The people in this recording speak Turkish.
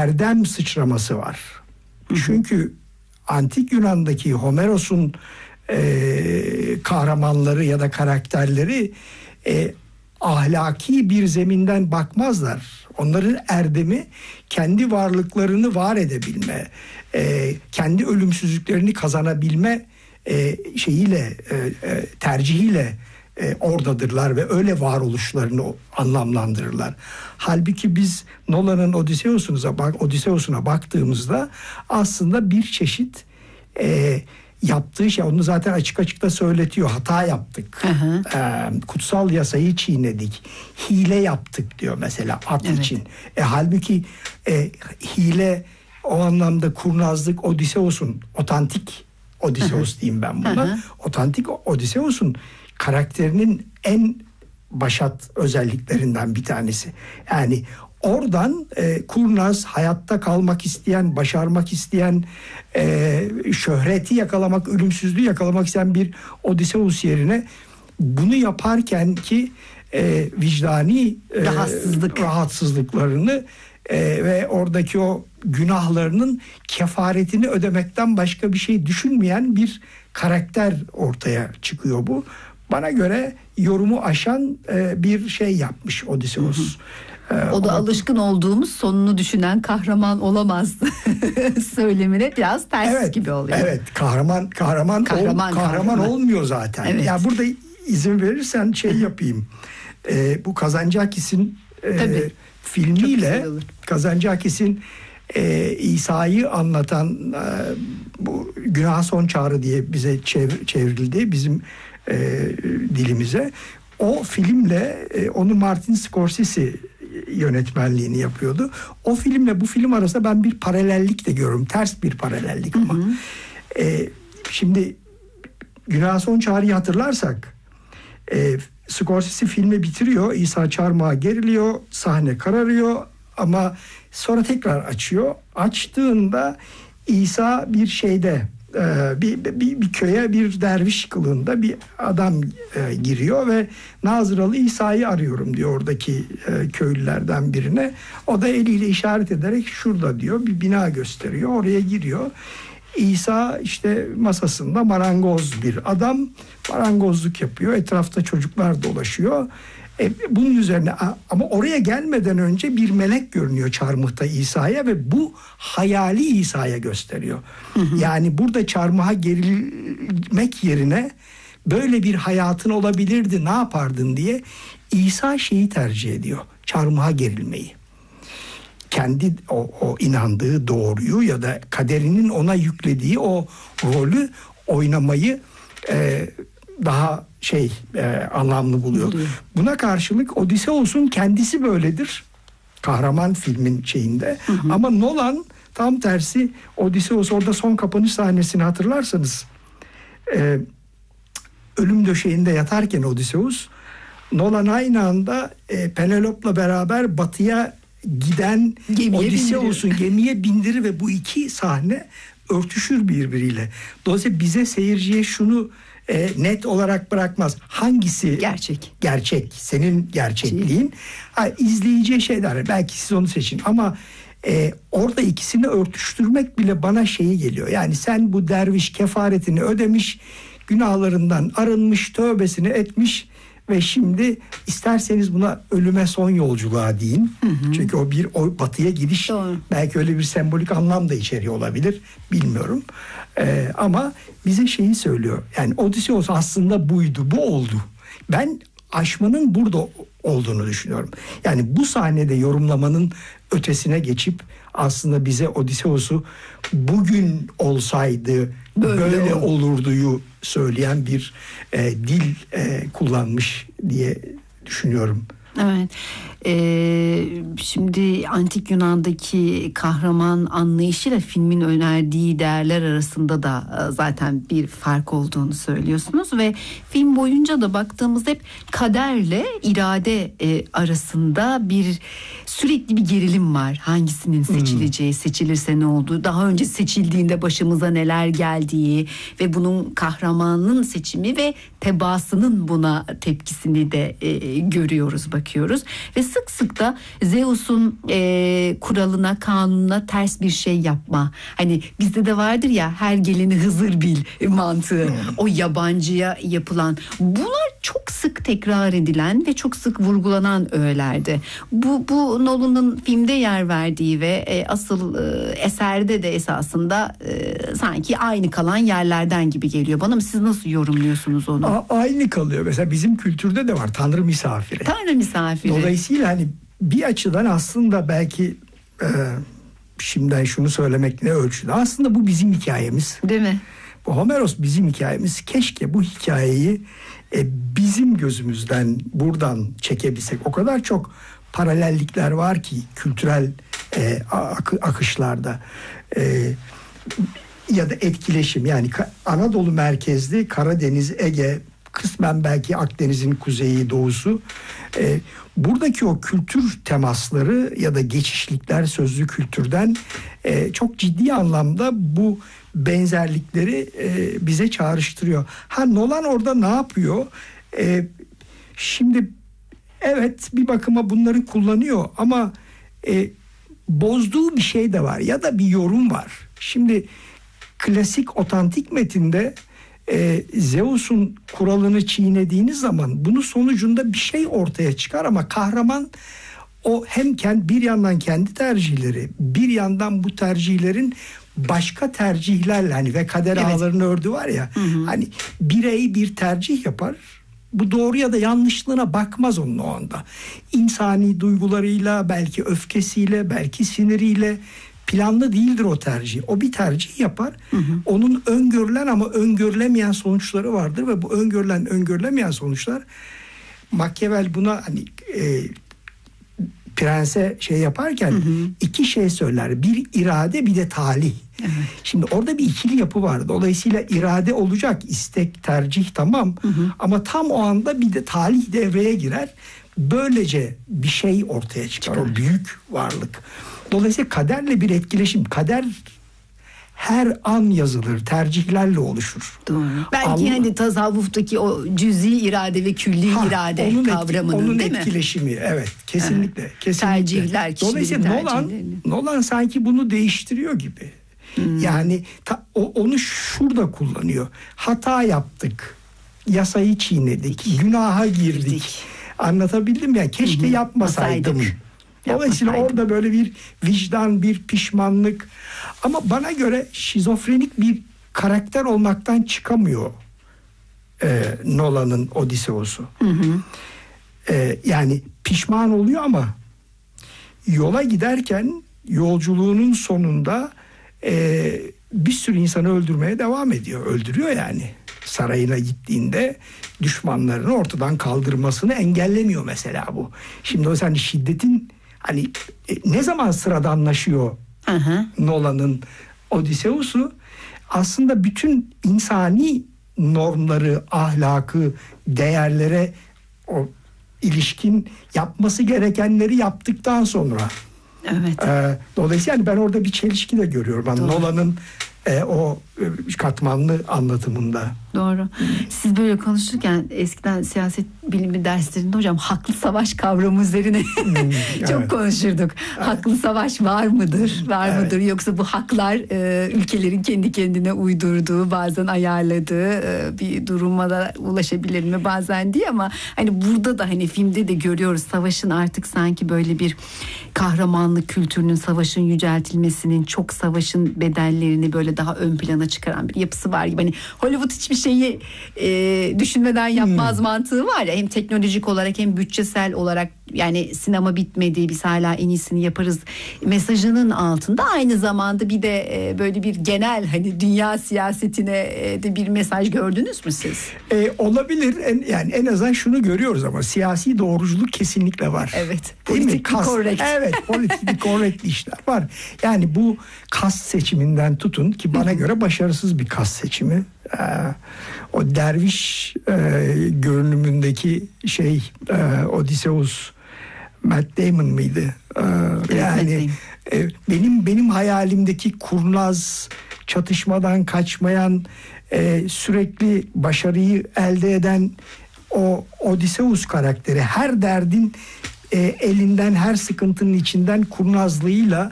erdem sıçraması var. Çünkü Antik Yunan'daki Homeros'un kahramanları ya da karakterleri ahlaki bir zeminden bakmazlar. Onların erdemi kendi varlıklarını var edebilme, kendi ölümsüzlüklerini kazanabilme tercihiyle oradadırlar ve öyle varoluşlarını anlamlandırırlar. Halbuki biz Nolan'ın Odysseus'una baktığımızda aslında bir çeşit yaptığı şey, onu zaten açık açık da söyletiyor. Hata yaptık. Kutsal yasayı çiğnedik. Hile yaptık diyor mesela at için. Halbuki hile o anlamda kurnazlık Odysseus'un, otantik Odysseus diyeyim ben buna. Otantik Odysseus'un karakterinin en başat özelliklerinden bir tanesi. Yani oradan kurnaz, hayatta kalmak isteyen, başarmak isteyen, şöhreti yakalamak, ölümsüzlüğü yakalamak isteyen bir Odysseus yerine bunu yaparken ki vicdani rahatsızlıklarını ve oradaki o günahlarının kefaretini ödemekten başka bir şey düşünmeyen bir karakter ortaya çıkıyor bu. Bana göre yorumu aşan bir şey yapmış Odysseus. O da alışkın olduğumuz sonunu düşünen kahraman olamazdı söylemine biraz ters gibi oluyor. Evet, kahraman olmuyor zaten. Evet. Ya burada izin verirsen yapayım. Bu Kazantzakis'in filmiyle Kazantzakis'in İsa'yı anlatan bu Günah Son Çağrı diye bize çevrildi bizim dilimize. O filmle onu Martin Scorsese yönetmenliğini yapıyordu. O filmle bu film arasında ben bir paralellik de görüyorum. Ters bir paralellik ama. Şimdi Günah Son Çağrı'yı hatırlarsak Scorsese filmi bitiriyor. İsa çarmıha geriliyor. Sahne kararıyor ama sonra tekrar açıyor. Açtığında İsa bir bir köye bir derviş kılığında bir adam giriyor ve Nazıralı İsa'yı arıyorum diyor oradaki köylülerden birine. O da eliyle işaret ederek şurada diyor, bir bina gösteriyor. Oraya giriyor. İsa masasında marangoz bir adam, marangozluk yapıyor. Etrafta çocuklar dolaşıyor. Bunun üzerine ama oraya gelmeden önce bir melek görünüyor çarmıhta İsa'ya ve bu hayali İsa'ya gösteriyor. Yani burada çarmıha gerilmek yerine böyle bir hayatın olabilirdi, ne yapardın diye İsa tercih ediyor. Çarmıha gerilmeyi. Kendi o inandığı doğruyu ya da kaderinin ona yüklediği o rolü oynamayı daha anlamlı buluyor. Buna karşılık Odysseus'un kendisi böyledir. Kahraman filmin şeyinde. Ama Nolan tam tersi, Odysseus orada son kapanış sahnesini hatırlarsanız ölüm döşeğinde yatarken Odysseus, Nolan aynı anda Penelope'la beraber batıya giden Odysseus'un gemiye bindirir ve bu iki sahne örtüşür birbiriyle. Dolayısıyla bize, seyirciye şunu net olarak bırakmaz. Hangisi gerçek? Senin gerçekliğin. İzleyeceği şeyler. Belki siz onu seçin ama orada ikisini örtüştürmek bile bana geliyor. Yani sen bu derviş kefaretini ödemiş, günahlarından arınmış, tövbesini etmiş ve şimdi isterseniz buna ölüme son yolculuğa deyin. Çünkü o batıya gidiş belki öyle bir sembolik anlam da içeriyor olabilir. Bilmiyorum. Ama bize söylüyor. Yani Odysseus aslında buydu, bu oldu. Ben aşmanın burada olduğunu düşünüyorum. Yani bu sahnede yorumlamanın ötesine geçip aslında bize Odysseus'u bugün olsaydı böyle olurduyu söyleyen bir dil kullanmış diye düşünüyorum. Evet. Şimdi Antik Yunan'daki kahraman anlayışıyla filmin önerdiği değerler arasında da zaten bir fark olduğunu söylüyorsunuz ve film boyunca da baktığımızda hep kaderle irade arasında bir sürekli bir gerilim var. Hangisinin seçileceği, seçilirse ne olduğu, daha önce seçildiğinde başımıza neler geldiği ve bunun kahramanın seçimi ve tebaasının buna tepkisini de görüyoruz, bakıyoruz. Ve sık sık da Zeus'un kuralına, kanununa ters bir şey yapma. Hani bizde de vardır ya, her geleni Hızır bil mantığı. O yabancıya yapılan. Bunlar çok sık tekrar edilen ve çok sık vurgulanan öğelerdi. Bu Nolan'ın filmde yer verdiği ve asıl eserde de esasında sanki aynı kalan yerlerden gibi geliyor bana. Ama siz nasıl yorumluyorsunuz onu? Aynı kalıyor. Mesela bizim kültürde de var Tanrı misafiri. Tanrı misafiri. Dolayısıyla hani bir açıdan aslında belki şimdiden şunu söylemek ne ölçüde. Aslında bu bizim hikayemiz. Değil mi? Bu Homeros bizim hikayemiz. Keşke bu hikayeyi bizim gözümüzden buradan çekebilsek. O kadar çok paralellikler var ki kültürel akışlarda ya da etkileşim. Yani Anadolu merkezli, Karadeniz, Ege, kısmen belki Akdeniz'in kuzeyi, doğusu. Buradaki o kültür temasları ya da geçişlikler sözlü kültürden çok ciddi anlamda bu benzerlikleri bize çağrıştırıyor. Nolan orada ne yapıyor? Şimdi evet, bir bakıma bunları kullanıyor ama bozduğu bir şey de var ya da bir yorum var. Şimdi klasik otantik metinde Zeus'un kuralını çiğnediğiniz zaman bunun sonucunda bir şey ortaya çıkar ama kahraman o hem bir yandan kendi tercihleri, bir yandan bu tercihlerin başka tercihlerle, hani ve kader ağlarını ördü var ya, hani birey bir tercih yapar. Bu doğru ya da yanlışlığına bakmaz onun o anda. İnsani duygularıyla, belki öfkesiyle, belki siniriyle, planlı değildir o tercih. O bir tercih yapar. Onun öngörülen ama öngörülemeyen sonuçları vardır ve bu öngörülemeyen sonuçlar, Machiavelli buna hani prense şey yaparken iki şey söyler. Bir irade, bir de talih. Evet. Şimdi orada bir ikili yapı var. Dolayısıyla irade olacak, istek, tercih tamam. Ama tam o anda bir de talih devreye girer. Böylece bir şey ortaya çıkar. O büyük varlık. Dolayısıyla kaderle bir etkileşim. Kader her an yazılır, tercihlerle oluşur. Doğru. Belki hani tasavvuftaki o cüzi irade ve külli irade kavramının onun değil mi? etkileşimi, evet, kesinlikle. Tercihler, dolayısıyla Nolan sanki bunu değiştiriyor gibi. Yani onu şurada kullanıyor. Hata yaptık, yasayı çiğnedik, günaha girdik. Anlatabildim mi? Yani keşke yapmasaydım. Dolayısıyla orada böyle bir vicdan, bir pişmanlık. Ama bana göre şizofrenik bir karakter olmaktan çıkamıyor Nolan'ın Odysseus'u. Yani pişman oluyor ama yola giderken yolculuğunun sonunda bir sürü insanı öldürmeye devam ediyor. Öldürüyor yani. Sarayına gittiğinde düşmanlarını ortadan kaldırmasını engellemiyor mesela bu. Şimdi o hani şiddetin hani ne zaman sıradanlaşıyor Nolan'ın Odysseus'u, aslında bütün insani normları, ahlakı, değerlere o ilişkin yapması gerekenleri yaptıktan sonra. Evet. Dolayısıyla yani ben orada bir çelişki de görüyorum. Yani Nolan'ın o katmanlı anlatımında. Doğru. Siz böyle konuşurken eskiden siyaset bilimi derslerinde hocam haklı savaş kavramı üzerine çok konuşurduk. Haklı savaş var mıdır? Var mıdır? Yoksa bu haklar ülkelerin kendi kendine uydurduğu, bazen ayarladığı bir duruma da ulaşabilir mi bazen diye, ama hani burada da hani filmde de görüyoruz, savaşın artık sanki böyle bir kahramanlık kültürünün, savaşın yüceltilmesinin, çok savaşın bedellerini böyle daha ön plana çıkaran bir yapısı var gibi. Hani Hollywood hiçbir şeyi düşünmeden yapmaz mantığı var ya, hem teknolojik olarak hem bütçesel olarak, yani sinema bitmedi, biz hala en iyisini yaparız mesajının altında aynı zamanda bir de böyle bir genel hani dünya siyasetine de bir mesaj gördünüz mü siz? Olabilir. Yani en azından şunu görüyoruz ama siyasi doğruculuk kesinlikle var. Evet. Politik bir korrekt. Evet, politik bir korrekt işler var. Yani bu kas seçiminden tutun ki bana göre başarısız bir kas seçimi. O derviş görünümündeki Odysseus Matt Damon mıydı? Yani benim hayalimdeki kurnaz, çatışmadan kaçmayan, sürekli başarıyı elde eden o Odysseus karakteri, her derdin elinden, her sıkıntının içinden kurnazlığıyla